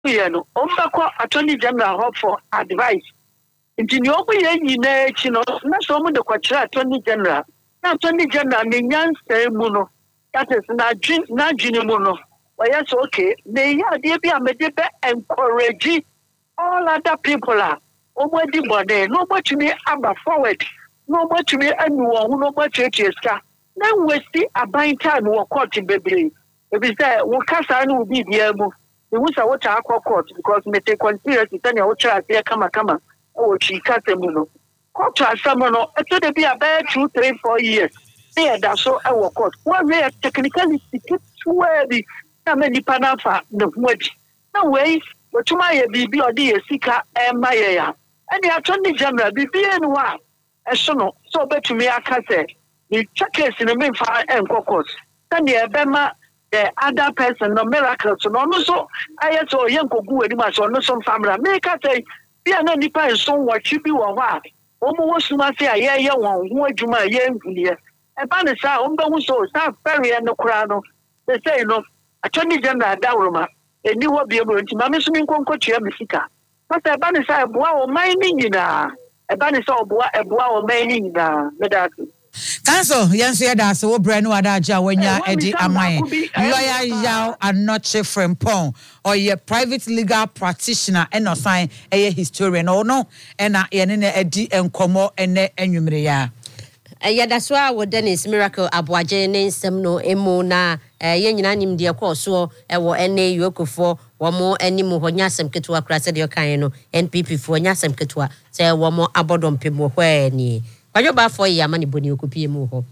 no ombako attorney general hope for advice nti ni obu ye nyina echi no na so mu de kwachira attorney general na attorney general me nyansa mu no that is na dwini mu no why so okay me ya de bi amede be encourage all other people are omodi body no matumi aba forward no matumi anu won no matumi ska na we see aban time wo court bebre ebi say wo kasa na obi bia mu we wish I watch our court because me take consideration say na wo try say kama o chi kasa mu no court asamo no e to dey be about 2 3 4 years say that so e wo court one way technically ticket we na me nipa na fa na huadi na we otuma ye bibi odi ye sika e ma ye ya and the attorney general bibi enu a e so no so betumi aka say the case in the main fa en court then the bema the other person no miracle so no so aye so yen kogu edi ma so no so family make say bia na nipa so watchi bi wo ho a omo wo suma say aye ye won ho adwuma ye nhulie e ba ne sa omba hu so sa ferry no kura no they say no attorney general dawroma eni wo bia mo nti ma me so mi nkonko tua me sika pasa e ba ne sa eboa wo man ni nyina e ba ne sa eboa wo man ni nyina me da Council, yes, yeah, so Breno Adaja when ya Eddie Amai, lawyer Yao and not Chief Frempong, or your private legal practitioner and no sign a historian or no, and I Eddie and Como and Enumeria. Yeah, that's why what Dennis Miracle Abuaje name some no emona, Yenanim dear course, so or any yoko for one more any more Nyasam Ketua Crasadio Kaino, NPP for Nyasam Ketua, say one more abodom pimo where ni. Kwajo ba for ya mani boni okopie mu ho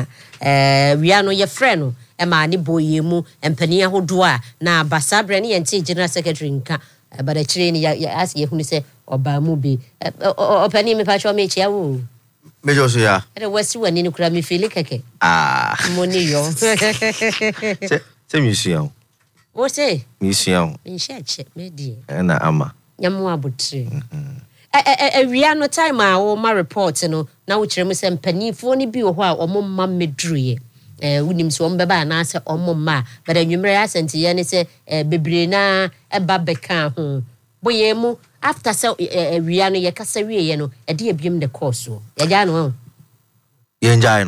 wia no ye frɛ no e ma ne boye mu empani ahodo a na basabre ne yente general secretary nka ba da kire ni ya as ye hunu sɛ oba mu bi opani me pa cho me chia wo mejo so ya e wasi wani ni kura me feel keke moni yo se mission o se mission in church me di na ama nyamu abotire wia no time a wo ma report no na wo kire mu se mpanifo ni bi wo ho a omo ma medruye wunim so ombe ba na se omo ma but anwumre asenti ye ne se bebre na eba beka ho boye mu after se wia no ye kasa wie ye no e de abiem de course wo ye ja no ye njai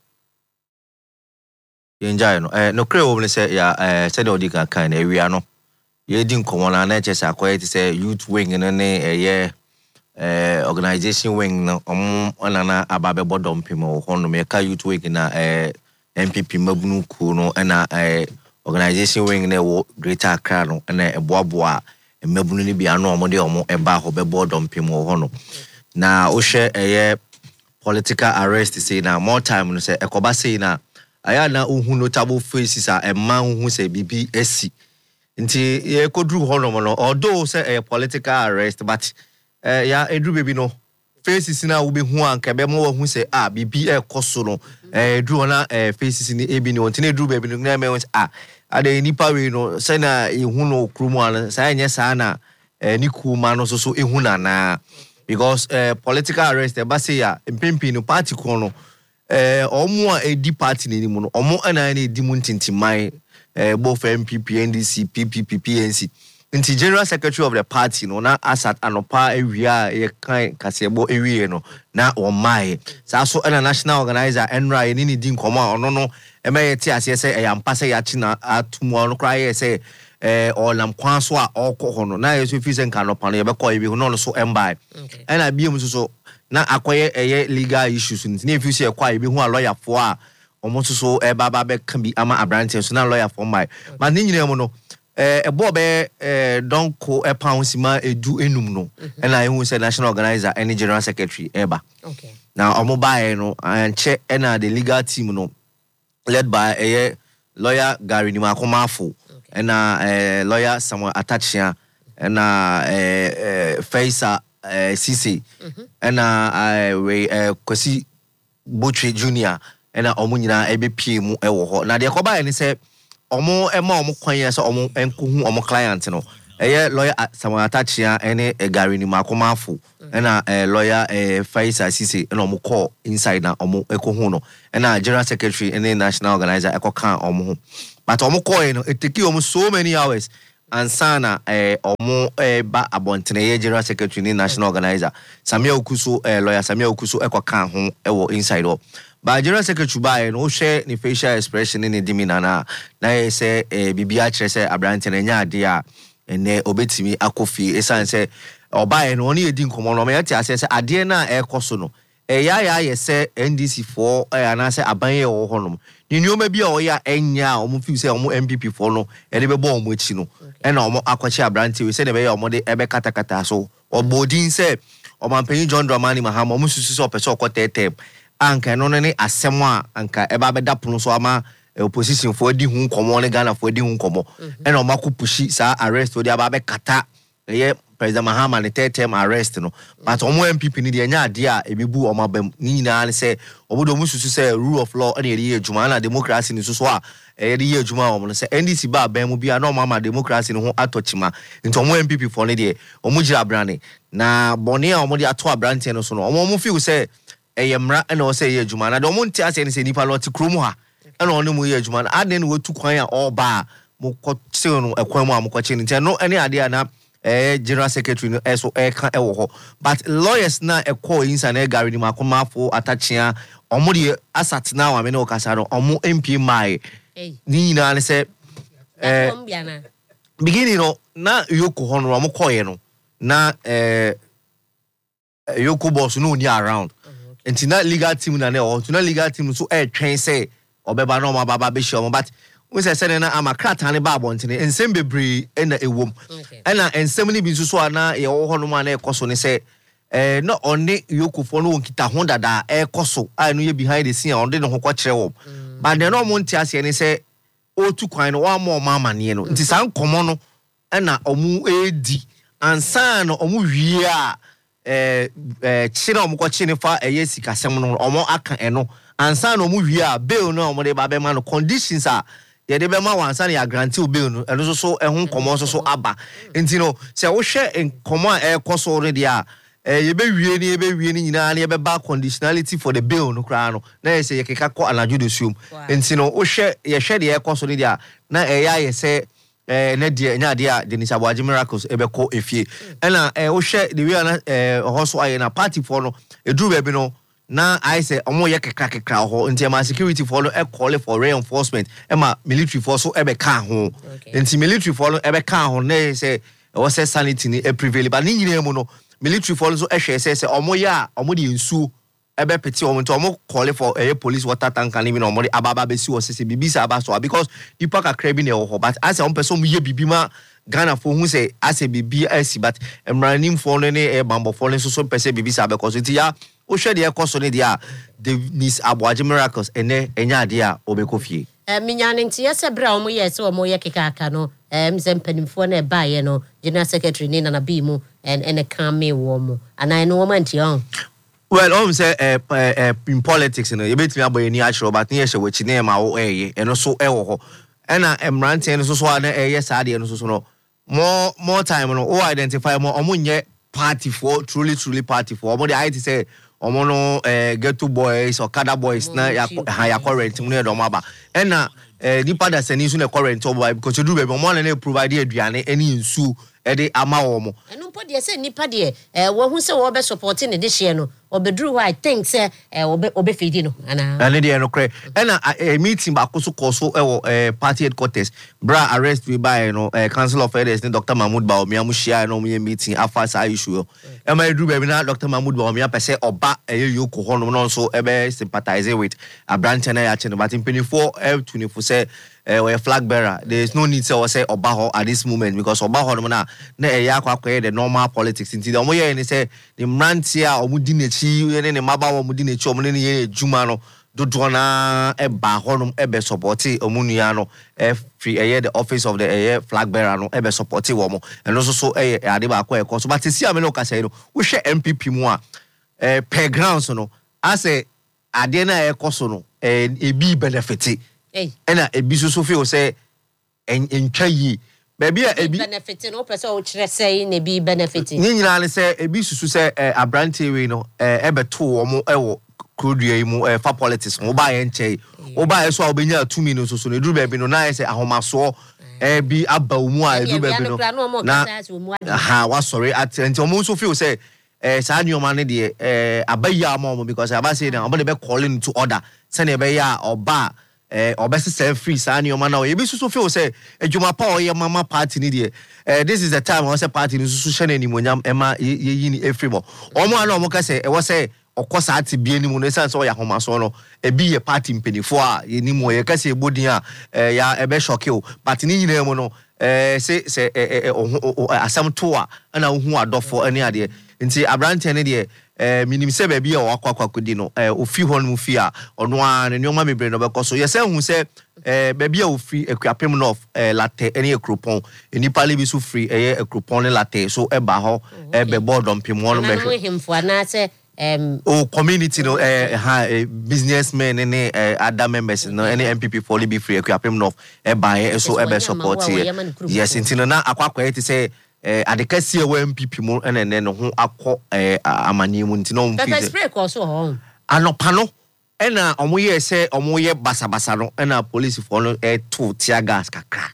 no no kre wo ne se ya se de odi kan na wia no ye di nkomo na na chese akoye ti se youth wing no ne ye organization wing na onana ababe bodom pimo hono me ka youth wing na MPP mabunu ku no na organization wing na wo Greater Accra no na eboaboa mabunu ni bia no omode omo eba ho be bodom pimo hono na wo hwe political arrest say na more time no say ekoba say na aya na uhu notable faces a emma uhu say bibi esi nti ye kodru hono no although say political arrest but ya edru baby no faces na wo be hu anka be mo hu say bibi ekoso no edru na faces ni ebi ni onti na edru baby no na me won ade nipa we no say na ehu no krumu an say nya sa na ni kuma no so ehu na because political arrest ba say ya mpempi no party ko no omo a edi party ni mu no omo ana na edi mu ntintimai both MPP NDC PPP PNC nti general secretary of the party no na asat anopa ewia ye kan kasebo ewie no na o mai sa so na national organizer enra ni di nkoma ono no emeye ti ase se eyampa se ya chi na atumu no kra ye se olam kwan so a okọ no na yeso fi se nka no pa no ye be ko ye bi no so embai na biem so na akoye legal issues nti na fi se kwa ye bi hu a lawyer fo a omo so baba be kan bi ama abrante so na lawyer fo mai ma ni nyina mu no bobe donko poundsima edu enum no and I who say national organizer any general secretary eba okay now omo bae no anche na the legal team no led by lawyer Gary Nimakomafo and lawyer Samuel Atachia and Faisa Sisi and we Kwesi Butchie Junior and omo nyina ebepie mu ewo ho na de koba ni say omo omo kwan so omo enkohu omo client no lawyer Samuel Atachia ene Gary Nimakomafo na lawyer Faisa Sisi na omo call inside na omo ekohu no na general secretary ene national organizer ekokan omo ho but omo call no it take omo so many hours ansana omo ba abontene ye general secretary ni national organizer Samia Okuso lawyer Samia Okuso ekoka ho ewo inside o ba general secretary ba no share ni facial expression ni dimina na say bibia kire say abrante na nya ade a ene obetimi akofi esan say oba no oni edi nkomo no me yati ase say ade na ekoso no ya ye say NDC for ana say abanye wo honom ni nyoma bi a oya enya omo fi say omo MPP for no e de bebo omo echi no e na omo akwachi abrante we say ne be ya omo de ebe katakata so obodin say omampanyi John Dramani Mahama omo susu so pese okotetem anka no ne asem a anka eba beda pono so ama opposition for di hu nkomo ne Ghana for di hu nkomo e na omo akupushi sa arrest we de aba be kata ye President Mahama ne third term arrest no but omo MPP ni de nya ade a ebebu omo bam ni nyina ne say obodo mususu say rule of law ene ye adwuma na democracy ni so a ye ye adwuma omo no say NDC ba bam mu bia na omo ama democracy ni ho atochima nti omo MPP for ne de omo gira brane na bone a omo de ato abrante no so no omo feel say eyemra ene o say ye adwuma na de omo nti ase ne say nipa lot krom ha ene ono mu ye adwuma na ade ne wotu kwan a oba mo ko se no ekwan mu a mo ko che nti no ene ade na general secretary no eso kan ewo ho but lawyers na call inside na gari ni makoma fo atachia omo de asat na wa me no kasa no omo MP mai ni na ne se beginning no na yoko ho no omo call ye no na yoko boss no ni around enti na legal team na o to na legal team so twen say obeba no ma baba be show but we say na amakrata ne ba abontene ensem bebre na ewom na ensem ni bi so na ye wo ho no ma na ekoso ne say no onne yokufo no nkita ho dada ekoso a no ye behind the scene on de no ho ko kire wo but de no mo nti ase ne say otu kwan no wa ma amane no nti san komo no na omu edi ansa no omu wie a chire omu ko chine fa eye sikasem no omu aka eno ansa no omu wie a bail no omu de ba be ma no conditions a ye de be ma wansa na ya grant o bail no eno so ehun komo so aba nti no se wo hwe komo a ekoso re dia ye be wie ni nyina na ye be ba conditionality for the bail no kra no na ye se ye keka ko anaju de suom nti no wo hwe ye hwe de ekoso re dia na ya ye se na dia nya dia Denis Aboagye Miracles ebe ko efie na wo hwe de wi na hoso aye na party for no eduru be bi no na I say omo ye kekra ho nti ma security for no call for reinforcement ma military force so ebe ka ho nti military for no ebe ka ho na say wo say sanity ni prevail but ni nyina mu no military force so hwe say omo ya omo de nsu ebe peti omo nti omo call for police water tank and even omo de ababa be si wo say bibisa aba so because ipa kakra bi na ho but as omo person ye bibi ma Ghana for who say as a bibi asi but emranim for no ne bambo for so person bibisa be because it ya o hwe de ekoso ne dia Denis Aboagye Miracles enya ade a obekofie minyane nti yese bra omo yese omo ye kekaka no mzempanimfo na ba ye no general secretary ni na bi mu ene kan me wo mo anan no manti on well say in politics no you betimi aboye ni achro but ne ye hwe wachi ne ma wo eno so ewo ho ena emrante no so na yes ade no so no more time no o identify more omo nye party for truly party for omo the IT say omo no ghetto boys or kada boys na ya current mu ne do maba ena nipa da sani so na current obo because do be omo na provide aduane eni nsu e de ama omo enu po de say nipa de wo hu say wo be support ne de share no obedru who I think say obe feedi no ana de no kre ena meeting ba ko so koso party headquarters bra arrest we by no council of elders ni Dr. Mahmoud Bawumia mu share no mu meeting afa sa issue e ma edru be na Dr. Mahmoud Bawumia pese oba yoko hono no so ebe sympathize with abrante na ya che no but in 24 say we flag bearer there is no need say oba ho at this moment because oba ho no na eya akwa the normal politics inti the omo ye ni say the mrantia omo di nechi ne maba omo di nechi omo ne ye juma no dodo na eba ho no ebe support omo nua no free the office of the flag bearer no ebe support omo and so ade ba akwa e so but see am no ka say no wo hwe MPP mu a per grounds no ase ade na ekoso no ebi benefit ena ebi so feel say entwa yi baby ebi benefit no person o kire say na ebi benefit ni nyina le say ebi susu say abrante we no ebe to omo ewo crude mu fa politics mo ba ye nche oba ye so obenya 2 minutes so ne duru ba bi no na ye say ahomaso bi aba mu a duru ba bi no na wa sorry at nti omo so feel say saa nyoma ne de abaya ma omo because aba say na obo de be calling to order say na be ya oba obese free saa nyoma na o ye bi so feel say adwuma pa o ye mama party ni de this is the time I say party ni so hwe na ni monyam ema ye ni efribo omo ana omo ka say e wo say okosa ati bie ni mu no sense o ya homaso no ebi ye party mpenifo a ye ni mu ye ka say bodin a ya ebe shock o but ni nyina mu no say asam to a na hu adofo ani ade nti abrante ne de minim se ba bia o akwakodi no ofi ho no fi a ono a ne nyoma mebre no be koso ye se hu se ba bia ofi akuapem no latte ene ekropon enipa le bi so free ekropon ne latte so e ba ho be boardom pem wo no be himfo na se community no businessmen and other members no any MPP for be free akuapem no e buy so e be support yes intino na akwakwa eti say adekasi e wa MPP mo ene no ho akọ amani mu ntino mfi say spray ko so ho anopa no ena omoye say omoye basabasa no ena police for no to tear gas kakra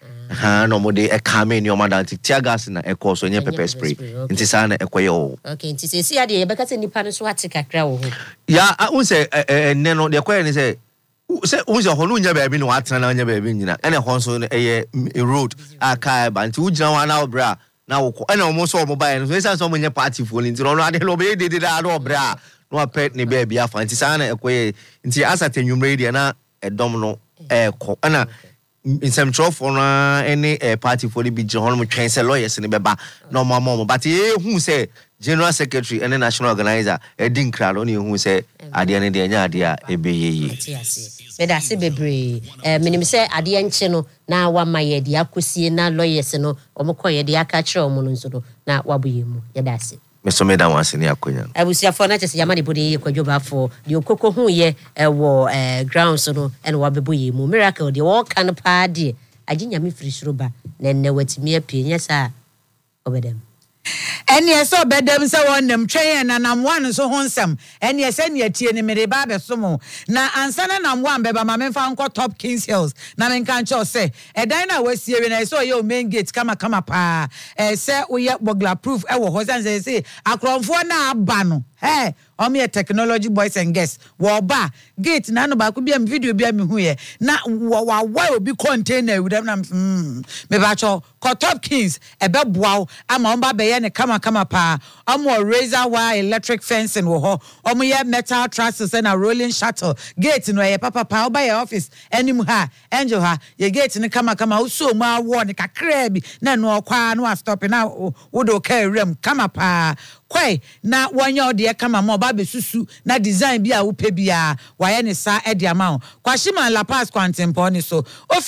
no mo de kame ni o madam tear gas na so nye pepper spray nti sa na ekoye o okay nti se sia de ye beka se nipa no so ate kakra wo ho ya un se ne no de ekoye ni se un se ho no nya ba bi no atena na nya ba bi nyina ene ho so road aka ba nti ugina wa na obra na wo ko ene o mo so o mo ba no so so mo nya party fo nti no ade lo be de da no obra no apet ne ba bi afa nti sa na ekoye nti asate nwumre de na edom no ko ana in some for any party for the big home train say lawyers in beba no more but who say general secretary and national organizer din crowd only who say ade ne de nya ade a ebeyeye me da se bebre minim say ade enche no na wa maye de akosie na lawyers no omokoye de aka kire omo no nso na waboyemu ye da se Mr. Medan wants ni akonya. Abusiafo na chese yamani bodi ye kwadwoba fo de okoko hu ye wo grounds no ene wabeboye mu miracle de wo kan pa de aginya me firi soroba na nne watimi apie nya sa obedem ene eso bedem se wonnem twen na namwan so honsam ene ese ne atie ne mere ba besomo na ansa na namwan beba ma memfa nko Top Kings Hills na menka ncho se edan na wasiewe na eso ye main gate kama pa se uye burglar proof wo ho se akromfo na aba no omi technology boys and girls wo ba gate na no ba ko bia video bia me hu ye na wa obi container with them na me ba cho Top Kings ebe boaw ama on ba be ye ne kama pa omo razor wire electric fencing wo ho omo ye metal trusses and a rolling shuttle gate no ye papa oba ye office anim ha angel ha ye gate ne kama uso mu awo ne kakra bi na no kwa no stop na wo do ka rem kama pa kwai na wonya ode kama mo ba besusu na design bi a wo pe bia wa ye ne sa e de ama kwashima La Paz Kwantempo ni so o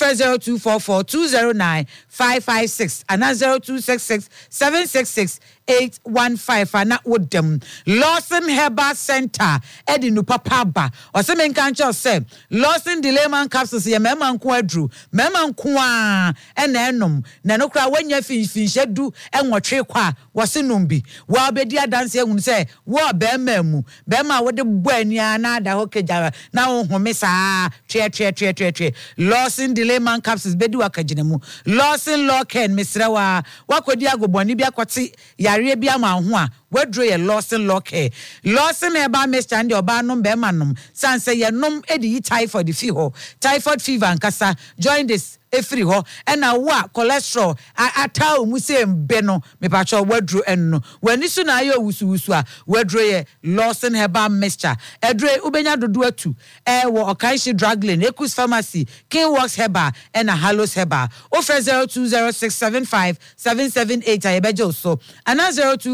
0244209556 and 0266766815 ana wodem Lawson Herbal Center edi no papa ba o se men kan cho se Lawson Dilemma capsules ye mema nko adru mema nko a ena enom na no kra wanya finhyedu enwotwe kwa wo se nombi wa di adanse ehun se wo be mamu be ma wo de boani ana da hokeja na wo home saa twe Lawson Dilemma capsules bedi wakagina mu Lawson Locken misrewa wakodi agoboni bi akote yare bi ama ho a wadro ye Lawson Locken Lawson eba Mr. ndi oba no be manom sanse ye nom edi typhoid fever nkasa join this efiri ho ena wa cholesterol ataw mu se mbe no me pa cho wadro enno wani su na ayo wusu a wadro ye Lawson Herbal Mixture edre ubenya dodo atu wo Okanshi Drug Lane Ekus Pharmacy King Works Herbal ena Halos Herbal o 0206757778 ayebejo so ana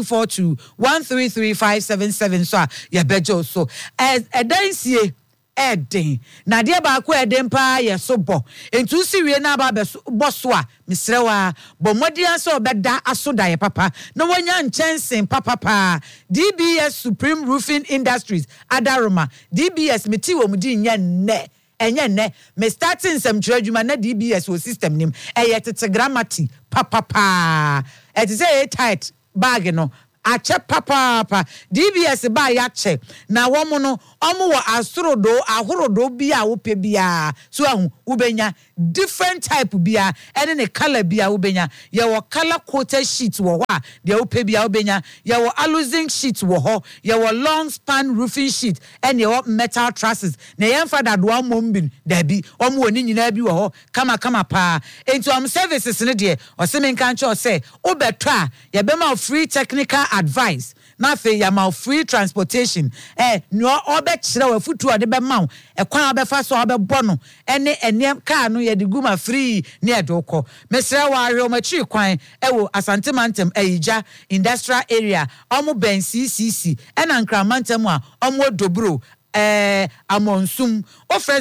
0242133577 so yebejo so edansie eden na de ba ko eden pa ye so bo entu siwie na ba bo so a misrewa bo modian so obeda asoda ye papa na wonya nchensen papa DBS Supreme Roofing Industries Adaroma DBS meti wo mudi nya nne enye nne me starting some adwuma na DBS wo system nim tete grammati papa et say tight bag no ache papa DBS ba ya che na womo no omo wo asorodo ahorodo bia wo pe bia so ahu ubenya different type bia ene ne color bia ubenya ye wo color coated sheet wo ho de wo pe bia ubenya ye wo aluzinc sheet wo ho ye wo long span roofing sheet ene ye wo metal trusses na ye mfa da do amombin da bi omo woni nyina bi wo ho kama pa into services ne de o se men kan cho se obeto a ye be ma free technical advice na fe ya ma free transportation no obe kire wa futu ode be ma ekwan obe fa so obe bono ene car no ye de guma free ne edoko mesre wa awe o machi kwan wo Asante Mantem Ayija industrial area omo ben CCC ena Nkramantem a omo Dobro Amonsum offer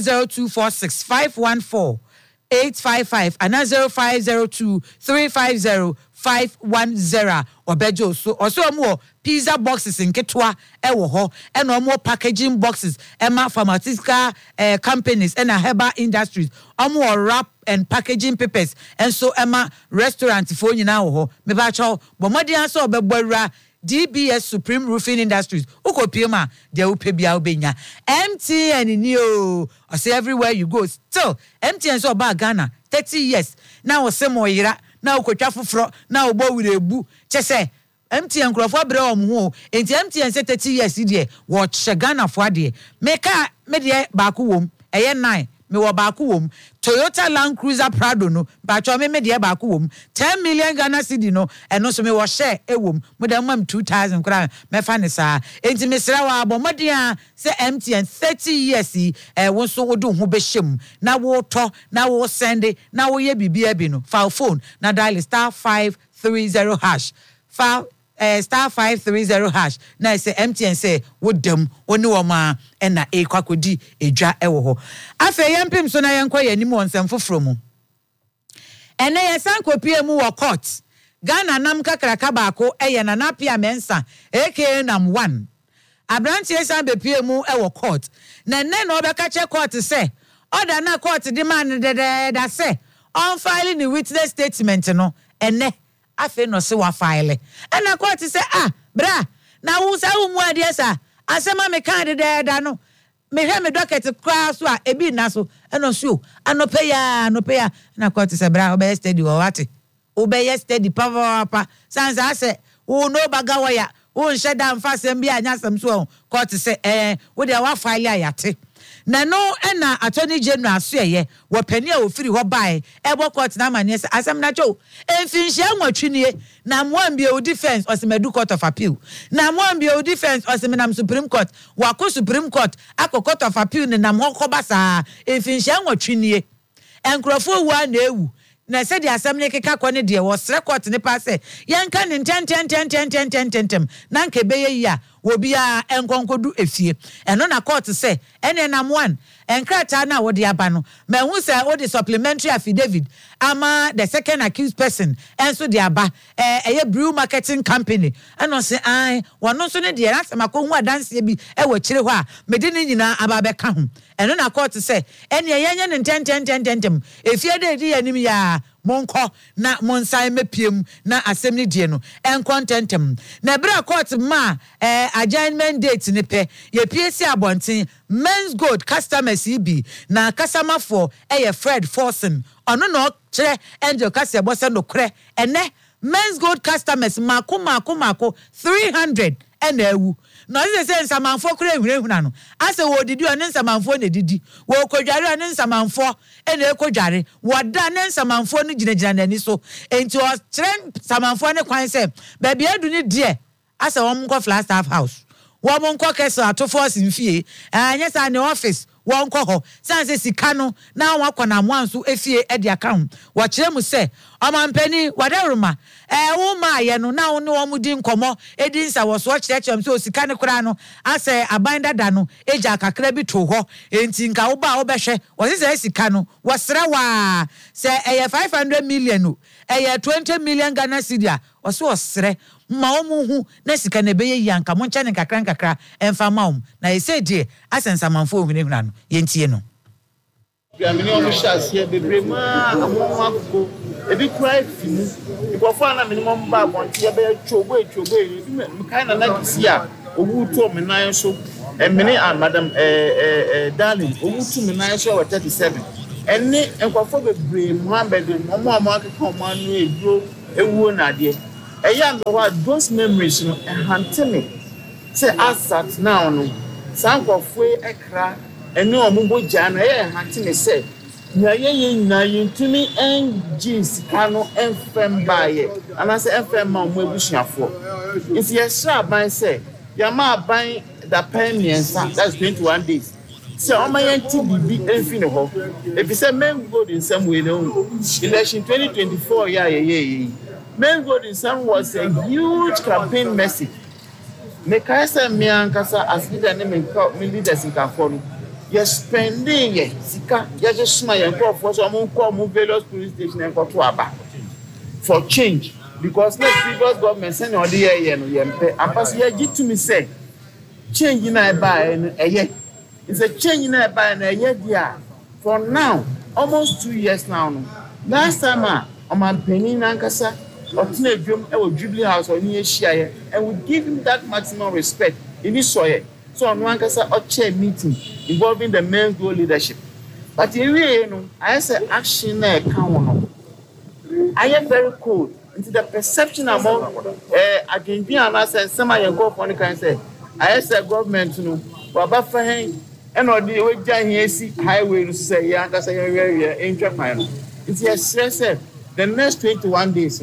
0246514 855 and 0502 350 510 obejo so also mo pizza boxes in ketwa ewo ho and more packaging boxes ema pharmaceutical companies and herbal industries more wrap and packaging papers and so ema restaurant for nyina wo ho me ba cho bomodian so obebora DBS Supreme Roofing Industries. Ukopiema, de upebia ubenya. MTN ni o. I say everywhere you go. Still, MTN so ba Ghana 30 years. Now osemo yira. Now ukotwa fufro. Now ubo wirebu. Chese MTN krofo bre omho. Enti MTN say 30 years die. Watch Ghana for die. Meka me die baku wom. Eye 9. Me wo baku wom. Toyota Land Cruiser Prado no ba cho me de baku wom 10 million Ghana cedi no eno so me wo share ewom mo da mam 2000 kra me fa ne sa enti me sra wa abomodian se MTN 30 years wo so wodo ho be hyem na wo to na wo send na wo ye bibia bi no file phone na dial *530 hash file *530 na say MTN say wodam oni wo ma na kwakodi edwa ewo ho afa yempim so na yenkwa yanim wonsem foforo mu ene yesankopie mu wo court Ghana nam kakraka baako na napia mensa aka nam 1 abranti yesan bepie mu ewo court na ne no obeka che court say order na court di man da say on filing the witness statement no ene afe no se wa file ena court say bra na wo sa wo mu ade sa asema me kan de da no me hwe me docket kra so a ebi na so eno so anope ya na court say bra obey steady wo wate obey steady papa sanza say wo no baga wo ya wo nhye da mfa sem bi anya sem so court say wo de wa file ayate na no ena attorney general so ye wo pani a ofiri ho bae ebo court na mane se asem na cho emfinhia nwatwinie na moambie o defense osemedu court of appeal na moambie o defense osemenam supreme court wako supreme court akọ court of appeal ne nam hokoba saa emfinhia nwatwinie enkrofo wa na ewu na se di asem ne keka kọ ne de wo sre court ne pa se yenka ne ten na nkebe ye ya wo bia enkonkodu efie eno na court say ene nam 1 enkrata na wo de aba no ma hu say wo de supplementary affidavit ama the second accused person enso de aba eye brew marketing company eno say wono so ne de na samako hu adanse bi wo kire ho a mede ne nyina aba be ka ho eno na court say ene yenye ne ten efie de di yanim ya monko na monsan mepiem na asem ni die no encontentem na bra court ma adjournment date ne pe ye PSC abonten Men's Gold customers ibi na customer for Fred Forson ono no kire angel kase bose no kre ene Men's Gold customers mako 300 ena ewu no se nsamanfo kure ehunahuna no ase wo didi one nsamanfo na didi wo kodware one nsamanfo ena ekodware woda ne nsamanfo no ginagina nani so enti o kire nsamanfo ne kwan se ba bia du ni de ase wo mko Flagstaff House wo mko keso atofo simfie anya sa ne office won ko ho sanse sika no na wakọ na mwanso efie e de account wa kire mu se omampani wadaruma wo ma ye no na won wo mudi nkomo edi nsa wo so kire chem se sika ne kura no ase abanda da no eja kakra bi to ho enti nka wo ba wo behwe wo se sika no wo sere wa se 500 million no 20 million Ghana cedi wo so sere ma omuhu na sika na be ye yanka mo nche ne kakra emfa ma na ye se die asensamanfo ohunehuna no yentie no Bienvenue au chasse bebrema amon akko ebi cry fimu ikofo na minimum ba bonti ya be chobo kind of like see a owu to me nan so emene madam darling owu to me nan so 37 enne nkofo bebre Muhammad omo akeka omo anu eduro ewuo na de eya me wa those memories no hanteme say asat now no sankofo ekra ene omo ja na e hanteme say na ye na yintumi engines kanu enfem baye anase enfem ma omo ebusuafo if you sure ban say ya ma ban da pennies that's 21 days so omo yenti bibi enfi ne ho if you say men go in some way no election 2024 yeah men go in some was a huge campaign message me ka say me ankasa as leader ne me leaders in Kaforo yes spending ye sika ya just smile and call for some come various police station and go to aba for change because the previous government send on the year no yempe apas ye give to me say change na buy no eye it's a change na buy na eye dia for now almost 2 years now no last time o man penin ankasa otuna adwom e wo Jubilee House oni ehia and we give him that maximum respect in this soil. So on one case a chair meeting involving the men's goal leadership. But I say action na account. I am very cold into the perception among again and I say some I go for the can say I say government no waba fahen and or the way here see highway to say yeah that's a area interfine. It's a stress the next 21 days.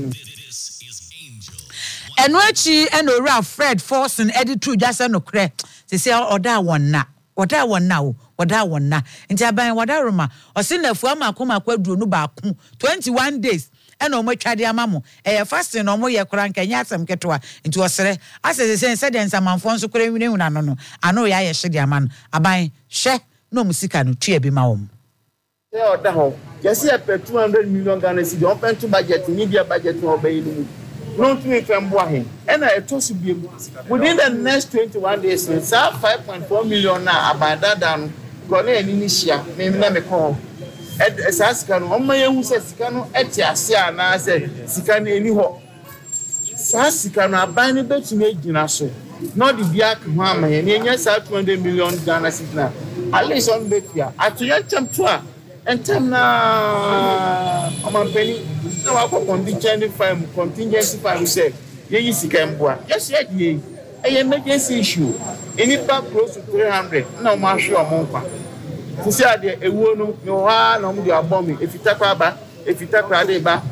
And wachi and ora Fred Forson edit through just no cre. They say oda one na. Oda one now. Oda one na. Nti aban wada roma. Osinefo amakoma kwaduro no ba ku 21 days. And omo twade amamo. Fasting omo ye kora nkanya asem ketwa. Nti osere. Ase se say den samanfo nso kora nwine huna no. Ano ya ye hye ama no. Aban hye no musika no tue bi ma wom. Say oda ho. Yes, you pay 200 million Ghana cedi. Open to budget, media budget no obey you. Don't make them boy. And I told you within the next 21 days, sir, 5.4 million now about that down. Gone initia, maybe let me call. At Saskan, on my own says Sicano, Etiasia, and I said, Sican anyhow. Sassicano, binding bet to make Ginaso. Not the Biak Mama, and yes, 200 million Ghana cedi. At least on Betia. At your temper. And time na my penny. Now I go contingency fund say ye sikambua. Yes, ye a emergency issue. Any back close to 300. No ma sure monpa. To say the ewono no no mu abomi. If you takaba, if you takaba,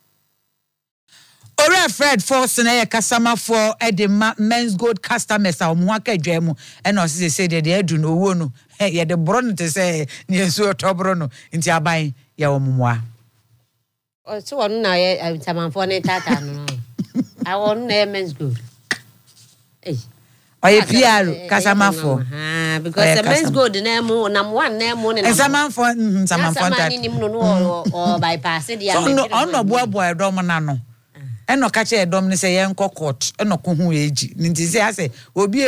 Ora Fred Forson e kasama for the men's gold customers a mo aka dwemu e naose say de edu no wo no ye de bro no te say ne ensu otobro no nti aban ye wo moa o so wonu na ye tamanfo ne tata no I wonu na men's gold oye PR kasama for because the men's gold na mu nam one na mu ne samanfo tata ni mu no o bypass dia no ono boaboa edom na no eno ka che edom ne se ye nko court eno ko hu eji nti se ase obi